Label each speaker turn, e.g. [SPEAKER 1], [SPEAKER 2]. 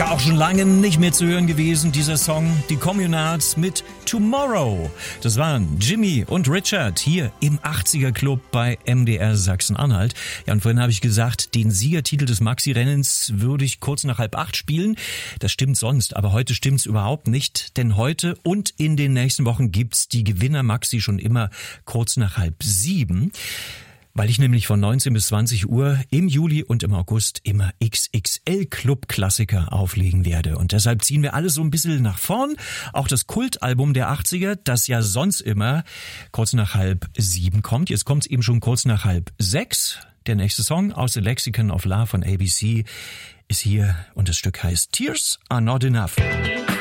[SPEAKER 1] Auch schon lange nicht mehr zu hören gewesen, dieser Song, die Communards mit Tomorrow. Das waren Jimmy und Richard hier im 80er Club bei MDR Sachsen-Anhalt. Ja, und vorhin habe ich gesagt, den Siegertitel des Maxi-Rennens würde ich kurz nach 7:30 spielen. Das stimmt sonst, aber heute stimmt's überhaupt nicht, denn heute und in den nächsten Wochen gibt's die Gewinner-Maxi schon immer kurz nach 6:30. Weil ich nämlich von 19 bis 20 Uhr im Juli und im August immer XXL-Club-Klassiker auflegen werde. Und deshalb ziehen wir alles so ein bisschen nach vorn. Auch das Kultalbum der 80er, das ja sonst immer kurz nach 6:30 kommt. Jetzt kommt es eben schon kurz nach 5:30. Der nächste Song aus The Lexicon of Love von ABC ist hier und das Stück heißt Tears Are Not Enough.